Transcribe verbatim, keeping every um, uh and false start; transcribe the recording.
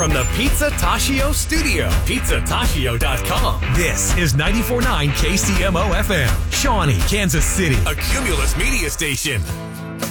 from the Pizza Tashio studio. pizza tashio dot com. This is ninety-four point nine K C M O F M, Shawnee, Kansas City, a Cumulus media station.